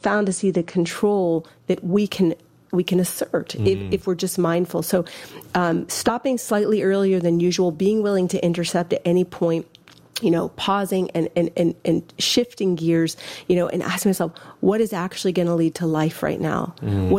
profound to see the control that we can assert if we're just mindful. So stopping slightly earlier than usual, being willing to intercept at any point, pausing and shifting gears, and asking myself, what is actually going to lead to life right now?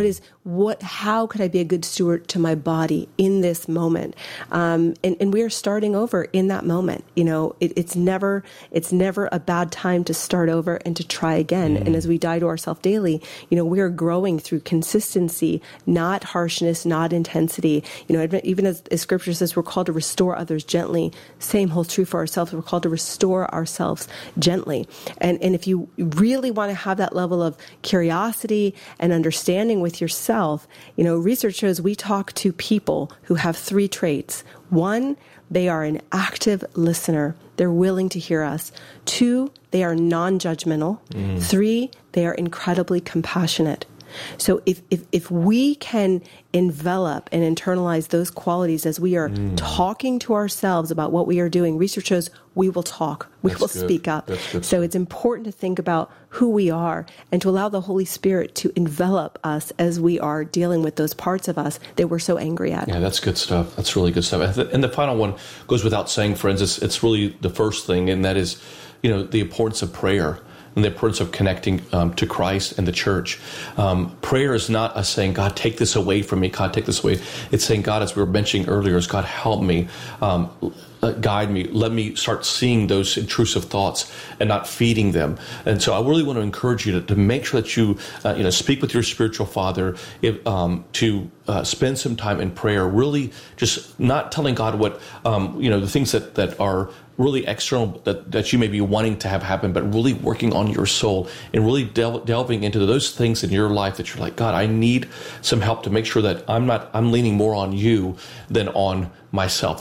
How could I be a good steward to my body in this moment? And we are starting over in that moment. It's never a bad time to start over and to try again. And as we die to ourselves daily, we are growing through consistency, not harshness, not intensity. Even as Scripture says, we're called to restore others gently. Same holds true for ourselves. We're called to restore ourselves gently. And if you really want to have that level of curiosity and understanding with yourself, research shows we talk to people who have 3 traits. 1, they are an active listener. They're willing to hear us. 2, they are non-judgmental. 3, they are incredibly compassionate. So if we can envelop and internalize those qualities as we are talking to ourselves about what we are doing, research shows we will talk, we will speak up. So it's important to think about who we are and to allow the Holy Spirit to envelop us as we are dealing with those parts of us that we're so angry at. Yeah, that's good stuff. That's really good stuff. And the final one goes without saying, friends. It's really the first thing, and that is, the importance of prayer. And the importance of connecting to Christ and the church. Prayer is not us saying, God, take this away from me. God, take this away. It's saying, God, as we were mentioning earlier, is God, help me, guide me. Let me start seeing those intrusive thoughts and not feeding them. And so I really want to encourage you to make sure that you, speak with your spiritual father, to spend some time in prayer, really just not telling God what, the things that are really external that you may be wanting to have happen, but really working on your soul and really delving into those things in your life that you're like, God, I need some help to make sure that I'm leaning more on you than on myself,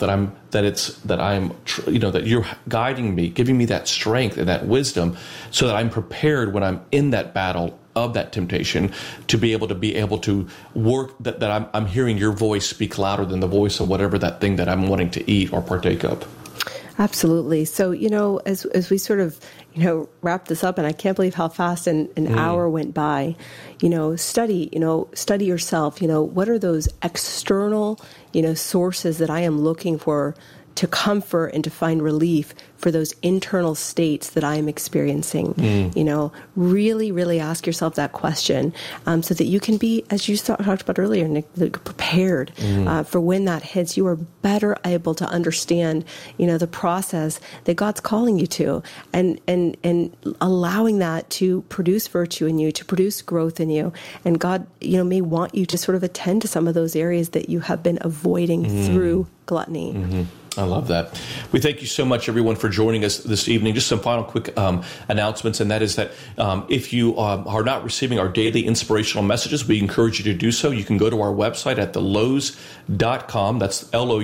that you're guiding me, giving me that strength and that wisdom so that I'm prepared when I'm in that battle of that temptation to be able to work, that I'm hearing your voice speak louder than the voice of whatever that thing that I'm wanting to eat or partake of. Absolutely. So, as we sort of, wrap this up, and I can't believe how fast an hour went by, study yourself, what are those external, sources that I am looking for to comfort and to find relief for those internal states that I am experiencing. Really, really ask yourself that question so that you can be, as you talked about earlier, Nick, prepared for when that hits. You are better able to understand, the process that God's calling you to, and allowing that to produce virtue in you, to produce growth in you. And God, may want you to sort of attend to some of those areas that you have been avoiding through gluttony. I love that. We thank you so much, everyone, for joining us this evening. Just some final quick announcements, and that is that if you are not receiving our daily inspirational messages, we encourage you to do so. You can go to our website at thelouhs.com. That's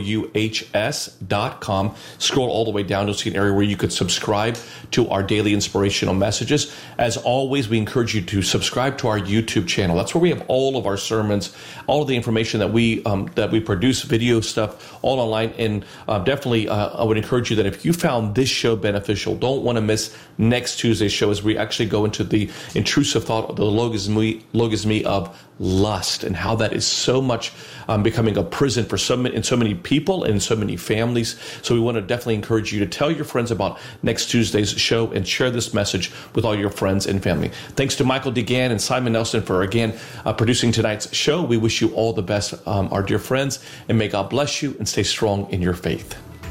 LOUHS.com. Scroll all the way down. You'll see an area where you could subscribe to our daily inspirational messages. As always, we encourage you to subscribe to our YouTube channel. That's where we have all of our sermons, all of the information that we produce, video stuff, all online. And definitely, I would encourage you that if you found this show beneficial, don't want to miss next Tuesday's show as we actually go into the intrusive thought, the logisme of lust, and how that is so much becoming a prison for so many people and so many families. So we want to definitely encourage you to tell your friends about next Tuesday's show and share this message with all your friends and family. Thanks to Michael DeGan and Simon Nelson for, again, producing tonight's show. We wish you all the best, our dear friends, and may God bless you and stay strong in your faith.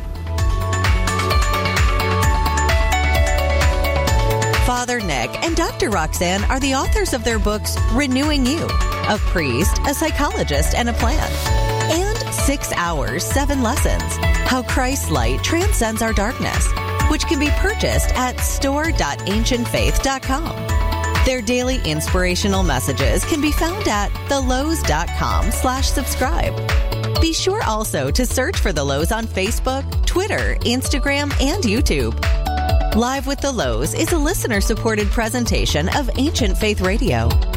Father Nick and Dr. Roxanne are the authors of their books, Renewing You, A Priest, a Psychologist, and a Plan, and 6 Hours, 7 Lessons, How Christ's Light Transcends Our Darkness, which can be purchased at store.ancientfaith.com. Their daily inspirational messages can be found at thelouhs.com/subscribe. Be sure also to search for The Louhs on Facebook, Twitter, Instagram, and YouTube. Live with the Louhs is a listener-supported presentation of Ancient Faith Radio.